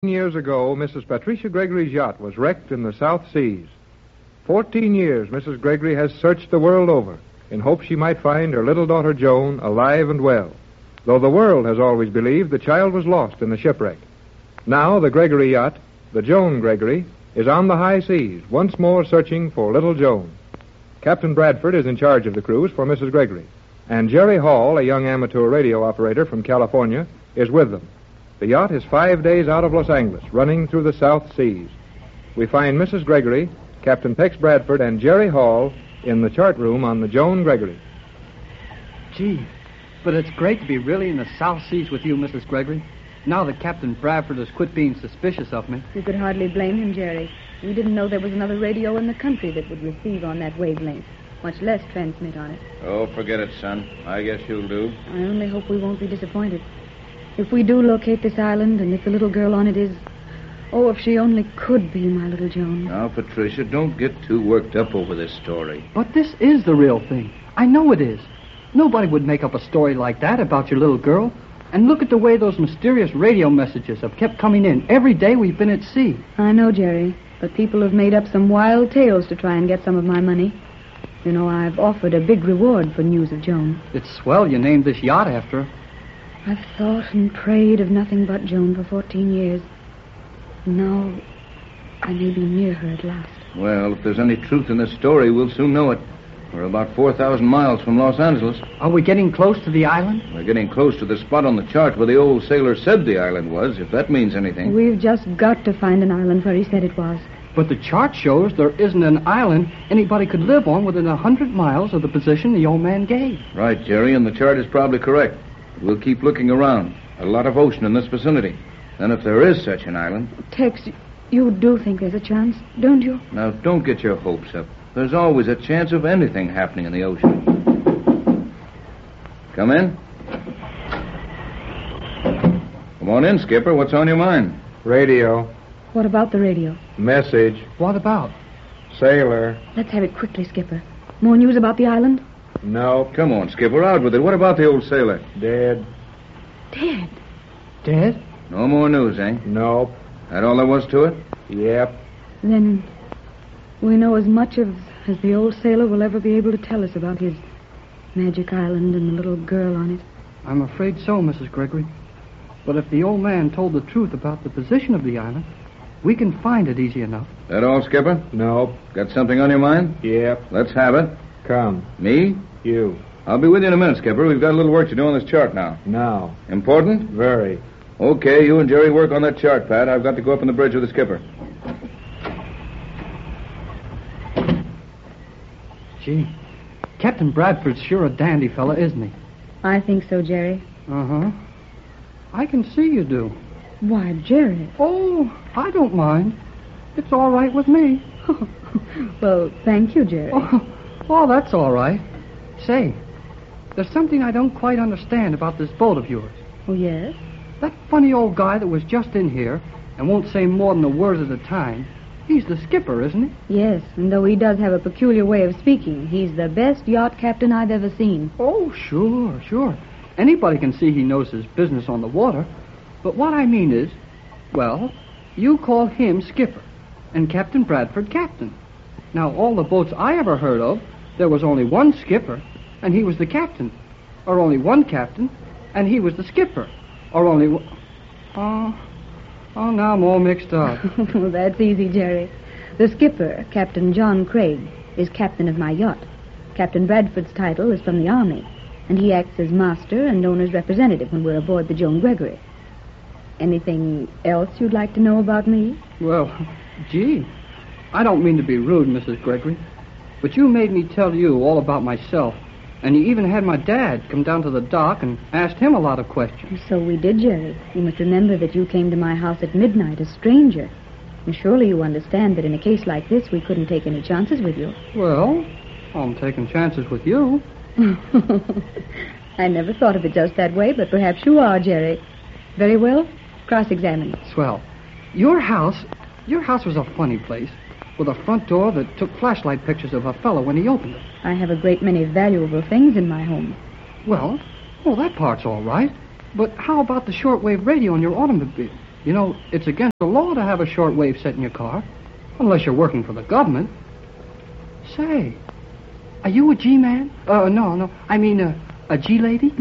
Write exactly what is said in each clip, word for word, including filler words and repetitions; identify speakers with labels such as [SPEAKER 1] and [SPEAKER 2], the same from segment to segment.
[SPEAKER 1] Years ago, Missus Patricia Gregory's yacht was wrecked in the South Seas. Fourteen years Missus Gregory has searched the world over in hopes she might find her little daughter Joan alive and well, though the world has always believed the child was lost in the shipwreck. Now the Gregory yacht, the Joan Gregory, is on the high seas, once more searching for little Joan. Captain Bradford is in charge of the cruise for Missus Gregory, and Jerry Hall, a young amateur radio operator from California, is with them. The yacht is five days out of Los Angeles, running through the South Seas. We find Missus Gregory, Captain Pex Bradford, and Jerry Hall in the chart room on the Joan Gregory.
[SPEAKER 2] Gee, but it's great to be really in the South Seas with you, Missus Gregory. Now that Captain Bradford has quit being suspicious of me.
[SPEAKER 3] You could hardly blame him, Jerry. We didn't know there was another radio in the country that would receive on that wavelength, much less transmit on it.
[SPEAKER 4] Oh, forget it, son. I guess you'll do.
[SPEAKER 3] I only hope we won't be disappointed. If we do locate this island, and if the little girl on it is... Oh, if she only could be my little Joan.
[SPEAKER 4] Now, Patricia, don't get too worked up over this story.
[SPEAKER 2] But this is the real thing. I know it is. Nobody would make up a story like that about your little girl. And look at the way those mysterious radio messages have kept coming in every day we've been at sea.
[SPEAKER 3] I know, Jerry, but people have made up some wild tales to try and get some of my money. You know, I've offered a big reward for news of Joan.
[SPEAKER 2] It's swell you named this yacht after her.
[SPEAKER 3] I've thought and prayed of nothing but Joan for fourteen years. Now, I may be near her at last.
[SPEAKER 4] Well, if there's any truth in this story, we'll soon know it. We're about four thousand miles from Los Angeles.
[SPEAKER 2] Are we getting close to the island?
[SPEAKER 4] We're getting close to the spot on the chart where the old sailor said the island was, if that means anything.
[SPEAKER 3] We've just got to find an island where he said it was.
[SPEAKER 2] But the chart shows there isn't an island anybody could live on within a hundred miles of the position the old man gave.
[SPEAKER 4] Right, Jerry, and the chart is probably correct. We'll keep looking around. A lot of ocean in this vicinity. And if there is such an island...
[SPEAKER 3] Tex, you do think there's a chance, don't you?
[SPEAKER 4] Now, don't get your hopes up. There's always a chance of anything happening in the ocean. Come in. Come on in, Skipper. What's on your mind?
[SPEAKER 1] Radio.
[SPEAKER 3] What about the radio?
[SPEAKER 1] Message.
[SPEAKER 2] What about?
[SPEAKER 1] Sailor.
[SPEAKER 3] Let's have it quickly, Skipper. More news about the island?
[SPEAKER 1] No.
[SPEAKER 4] Come on, Skipper, out with it. What about the old sailor?
[SPEAKER 1] Dead.
[SPEAKER 3] Dead?
[SPEAKER 2] Dead?
[SPEAKER 4] No more news, eh?
[SPEAKER 1] Nope.
[SPEAKER 4] That all there was to it?
[SPEAKER 1] Yep.
[SPEAKER 3] Then we know as much of as the old sailor will ever be able to tell us about his magic island and the little girl on it.
[SPEAKER 2] I'm afraid so, Missus Gregory. But if the old man told the truth about the position of the island, we can find it easy enough.
[SPEAKER 4] That all, Skipper?
[SPEAKER 1] Nope.
[SPEAKER 4] Got something on your mind?
[SPEAKER 1] Yep.
[SPEAKER 4] Let's have it.
[SPEAKER 1] Come.
[SPEAKER 4] Me?
[SPEAKER 1] You.
[SPEAKER 4] I'll be with you in a minute, Skipper. We've got a little work to do on this chart now.
[SPEAKER 1] Now.
[SPEAKER 4] Important?
[SPEAKER 1] Very.
[SPEAKER 4] Okay, you and Jerry work on that chart, Pat. I've got to go up on the bridge with the skipper.
[SPEAKER 2] Gee, Captain Bradford's sure a dandy fella, isn't he?
[SPEAKER 3] I think so, Jerry.
[SPEAKER 2] Uh-huh. I can see you do.
[SPEAKER 3] Why, Jerry.
[SPEAKER 2] Oh, I don't mind. It's all right with me.
[SPEAKER 3] Well, thank you, Jerry.
[SPEAKER 2] Oh, well, that's all right. Say, there's something I don't quite understand about this boat of yours.
[SPEAKER 3] Oh, yes?
[SPEAKER 2] That funny old guy that was just in here and won't say more than a word at a time, he's the skipper, isn't he?
[SPEAKER 3] Yes, and though he does have a peculiar way of speaking, he's the best yacht captain I've ever seen.
[SPEAKER 2] Oh, sure, sure. Anybody can see he knows his business on the water. But what I mean is, well, you call him skipper and Captain Bradford captain. Now, all the boats I ever heard of, there was only one skipper, and he was the captain. Or only one captain, and he was the skipper. Or only one... Oh, oh, now I'm all mixed up.
[SPEAKER 3] That's easy, Jerry. The skipper, Captain John Craig, is captain of my yacht. Captain Bradford's title is from the Army, and he acts as master and owner's representative when we're aboard the Joan Gregory. Anything else you'd like to know about me?
[SPEAKER 2] Well, gee, I don't mean to be rude, Missus Gregory, but you made me tell you all about myself, and you even had my dad come down to the dock and asked him a lot of questions.
[SPEAKER 3] So we did, Jerry. You must remember that you came to my house at midnight, a stranger. And surely you understand that in a case like this, we couldn't take any chances with you.
[SPEAKER 2] Well, I'm taking chances with you.
[SPEAKER 3] I never thought of it just that way, but perhaps you are, Jerry. Very well. Cross-examine.
[SPEAKER 2] Swell. Your house, your house was a funny place, with a front door that took flashlight pictures of a fellow when he opened it.
[SPEAKER 3] I have a great many valuable things in my home.
[SPEAKER 2] Well, well, that part's all right. But how about the shortwave radio in your automobile? You know, it's against the law to have a shortwave set in your car, unless you're working for the government. Say, are you a G-man? Uh, no, no, I mean uh, a G-lady?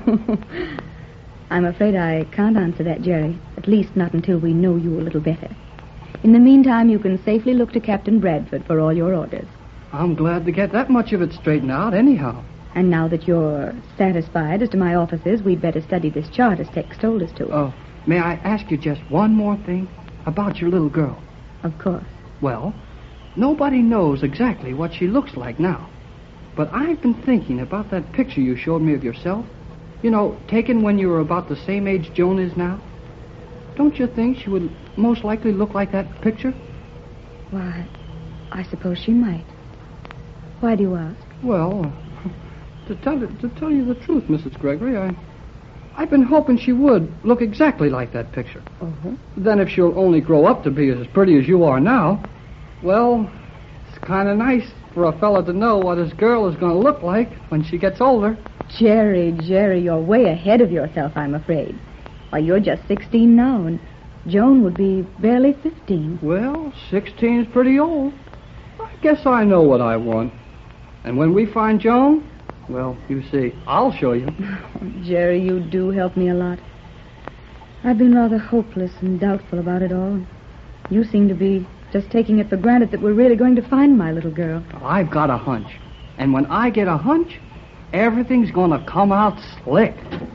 [SPEAKER 3] I'm afraid I can't answer that, Jerry. At least not until we know you a little better. In the meantime, you can safely look to Captain Bradford for all your orders.
[SPEAKER 2] I'm glad to get that much of it straightened out anyhow.
[SPEAKER 3] And now that you're satisfied as to my offices, we'd better study this chart as Tex told us to.
[SPEAKER 2] Oh, may I ask you just one more thing about your little girl?
[SPEAKER 3] Of course.
[SPEAKER 2] Well, nobody knows exactly what she looks like now. But I've been thinking about that picture you showed me of yourself. You know, taken when you were about the same age Joan is now. Don't you think she would most likely look like that picture?
[SPEAKER 3] Why, I suppose she might. Why do you ask?
[SPEAKER 2] Well, to tell to tell you the truth, Missus Gregory, I, I've been hoping she would look exactly like that picture.
[SPEAKER 3] Uh-huh.
[SPEAKER 2] Then if she'll only grow up to be as pretty as you are now, well, it's kind of nice for a fella to know what his girl is going to look like when she gets older.
[SPEAKER 3] Jerry, Jerry, you're way ahead of yourself, I'm afraid. Why, you're just sixteen now, and Joan would be barely fifteen.
[SPEAKER 2] Well, sixteen's pretty old. I guess I know what I want. And when we find Joan, well, you see, I'll show you.
[SPEAKER 3] Oh, Jerry, you do help me a lot. I've been rather hopeless and doubtful about it all. You seem to be just taking it for granted that we're really going to find my little girl.
[SPEAKER 2] I've got a hunch. And when I get a hunch, everything's going to come out slick.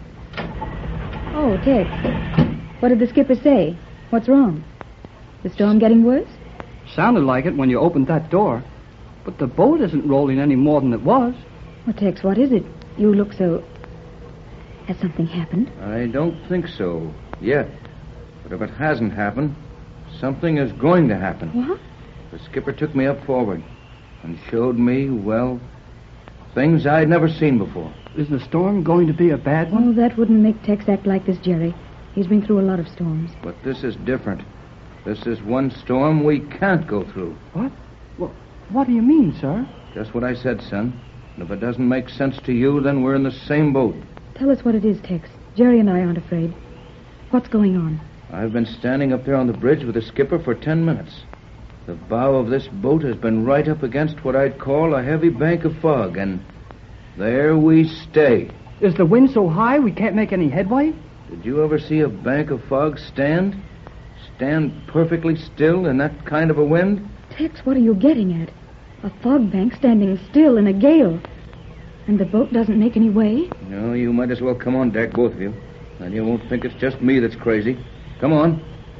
[SPEAKER 3] Oh, Tex. What did the skipper say? What's wrong? The storm getting worse?
[SPEAKER 2] Sounded like it when you opened that door. But the boat isn't rolling any more than it was.
[SPEAKER 3] Well, Tex, what is it? You look so... Has something happened?
[SPEAKER 4] I don't think so yet. But if it hasn't happened, something is going to happen.
[SPEAKER 3] What?
[SPEAKER 4] The skipper took me up forward and showed me, well, things I'd never seen before.
[SPEAKER 2] Is the storm going to be a bad one?
[SPEAKER 3] Oh, that wouldn't make Tex act like this, Jerry. He's been through a lot of storms.
[SPEAKER 4] But this is different. This is one storm we can't go through.
[SPEAKER 2] What? Well, what do you mean, sir?
[SPEAKER 4] Just what I said, son. And if it doesn't make sense to you, then we're in the same boat.
[SPEAKER 3] Tell us what it is, Tex. Jerry and I aren't afraid. What's going on?
[SPEAKER 4] I've been standing up there on the bridge with the skipper for ten minutes. The bow of this boat has been right up against what I'd call a heavy bank of fog, and there we stay.
[SPEAKER 2] Is the wind so high we can't make any headway?
[SPEAKER 4] Did you ever see a bank of fog stand? Stand perfectly still in that kind of a wind?
[SPEAKER 3] Tex, what are you getting at? A fog bank standing still in a gale. And the boat doesn't make any way?
[SPEAKER 4] No, you might as well come on deck, both of you. Then you won't think it's just me that's crazy. Come on.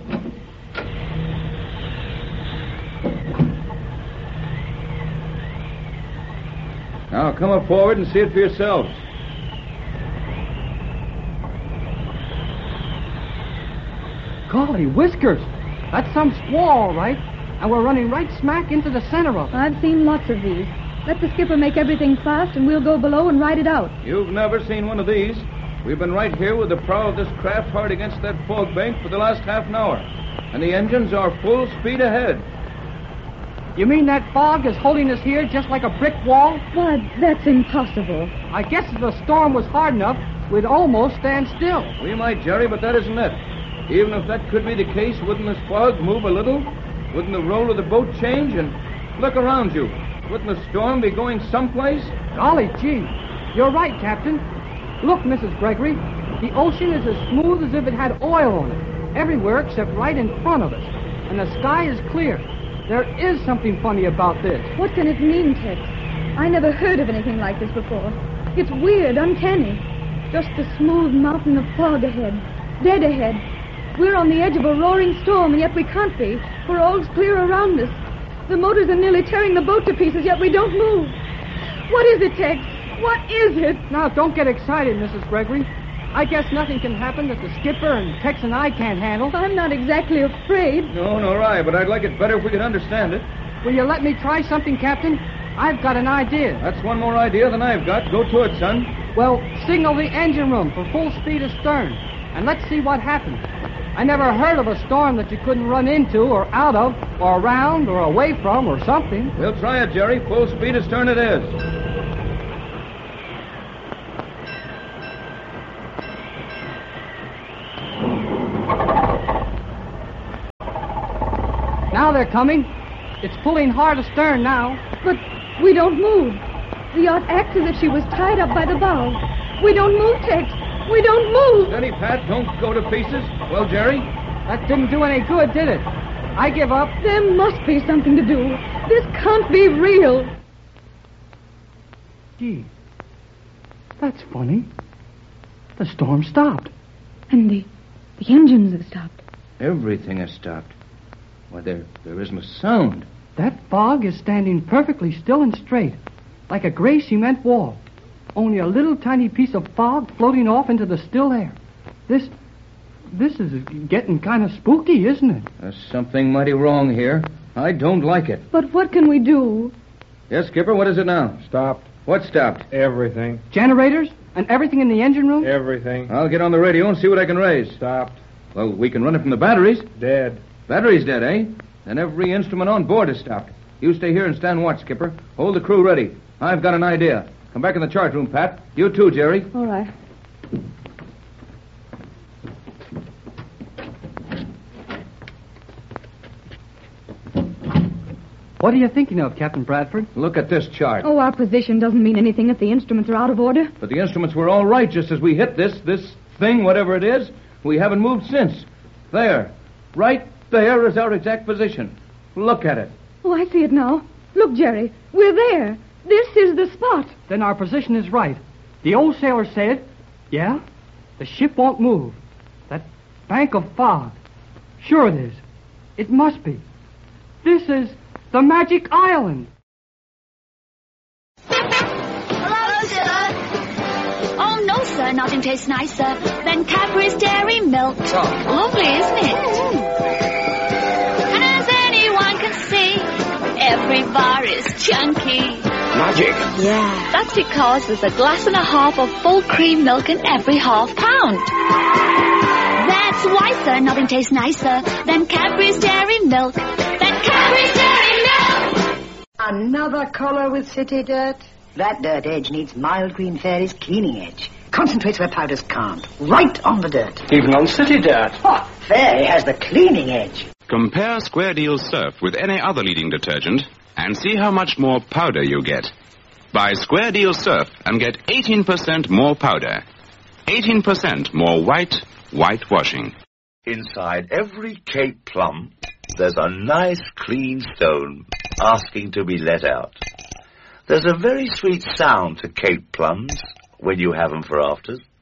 [SPEAKER 4] Now, come up forward and see it for yourselves.
[SPEAKER 2] Golly whiskers! That's some squall, all right. And we're running right smack into the center of it.
[SPEAKER 3] I've seen lots of these. Let the skipper make everything fast, and we'll go below and ride it out.
[SPEAKER 4] You've never seen one of these. We've been right here with the prow of this craft hard against that fog bank for the last half an hour. And the engines are full speed ahead.
[SPEAKER 2] You mean that fog is holding us here just like a brick wall?
[SPEAKER 3] Why, that's impossible.
[SPEAKER 2] I guess if the storm was hard enough, we'd almost stand still.
[SPEAKER 4] We might, Jerry, but that isn't it. Even if that could be the case, wouldn't this fog move a little? Wouldn't the roll of the boat change? And look around you. Wouldn't the storm be going someplace?
[SPEAKER 2] Golly gee, you're right, Captain. Look, Missus Gregory, the ocean is as smooth as if it had oil on it, everywhere except right in front of us. And the sky is clear. There is something funny about this.
[SPEAKER 3] What can it mean, Tex? I never heard of anything like this before. It's weird, uncanny. Just a smooth mountain of fog ahead. Dead ahead. We're on the edge of a roaring storm, and yet we can't be, for all's clear around us. The motors are nearly tearing the boat to pieces, yet we don't move. What is it, Tex? What is it?
[SPEAKER 2] Now, don't get excited, Missus Gregory. I guess nothing can happen that the skipper and Tex and I can't handle.
[SPEAKER 3] I'm not exactly afraid.
[SPEAKER 4] No, nor I, but I'd like it better if we could understand it.
[SPEAKER 2] Will you let me try something, Captain? I've got an idea.
[SPEAKER 4] That's one more idea than I've got. Go to it, son.
[SPEAKER 2] Well, signal the engine room for full speed astern, and let's see what happens. I never heard of a storm that you couldn't run into or out of or around or away from or something.
[SPEAKER 4] We'll try it, Jerry. Full speed astern it is.
[SPEAKER 2] Now they're coming. It's pulling hard astern now.
[SPEAKER 3] But we don't move. The yacht acts as if she was tied up by the bow. We don't move, Tex. We don't move.
[SPEAKER 4] Steady, Pat. Don't go to pieces. Well, Jerry?
[SPEAKER 2] That didn't do any good, did it? I give up.
[SPEAKER 3] There must be something to do. This can't be real.
[SPEAKER 2] Gee, that's funny. The storm stopped.
[SPEAKER 3] And the, the engines have stopped.
[SPEAKER 4] Everything has stopped. Why, there, there isn't a sound.
[SPEAKER 2] That fog is standing perfectly still and straight, like a gray cement wall. Only a little tiny piece of fog floating off into the still air. This, this is getting kind of spooky, isn't it?
[SPEAKER 4] There's something mighty wrong here. I don't like it.
[SPEAKER 3] But what can we do?
[SPEAKER 4] Yes, Skipper, what is it now?
[SPEAKER 1] Stopped.
[SPEAKER 4] What stopped?
[SPEAKER 1] Everything.
[SPEAKER 2] Generators and everything in the engine room?
[SPEAKER 1] Everything.
[SPEAKER 4] I'll get on the radio and see what I can raise.
[SPEAKER 1] Stopped.
[SPEAKER 4] Well, we can run it from the batteries.
[SPEAKER 1] Dead.
[SPEAKER 4] Battery's dead, eh? Then every instrument on board is stopped. You stay here and stand watch, Skipper. Hold the crew ready. I've got an idea. Come back in the chart room, Pat. You too, Jerry.
[SPEAKER 3] All right.
[SPEAKER 2] What are you thinking of, Captain Bradford?
[SPEAKER 4] Look at this chart.
[SPEAKER 3] Oh, our position doesn't mean anything if the instruments are out of order.
[SPEAKER 4] But the instruments were all right just as we hit this, this thing, whatever it is. We haven't moved since. There. Right there is our exact position. Look at it.
[SPEAKER 3] Oh, I see it now. Look, Jerry, we're there. This is the spot.
[SPEAKER 2] Then our position is right. The old sailor said, yeah, the ship won't move. That bank of fog. Sure it is. It must be. This is the Magic Island.
[SPEAKER 5] Hello, sir. Oh, no, sir. Nothing tastes nicer than Cadbury's Dairy Milk.
[SPEAKER 4] Oh.
[SPEAKER 5] Lovely, isn't it? And as anyone can see, every bar is chunky.
[SPEAKER 6] Magic.
[SPEAKER 5] Yeah. That's because there's a glass and a half of full cream milk in every half pound. That's why, sir, nothing tastes nicer than Cadbury's Dairy Milk. Than Cadbury's Dairy Milk!
[SPEAKER 7] Another collar with city dirt? That dirt edge needs Mild Green Fairy's cleaning edge. Concentrates where powders can't. Right on the dirt.
[SPEAKER 6] Even on city dirt.
[SPEAKER 7] Oh, Fairy has the cleaning edge.
[SPEAKER 8] Compare Square Deal Surf with any other leading detergent and see how much more powder you get. Buy Square Deal Surf and get eighteen percent more powder. eighteen percent more white, whitewashing.
[SPEAKER 9] Inside every Cape plum, there's a nice clean stone asking to be let out. There's a very sweet sound to Cape plums when you have them for afters.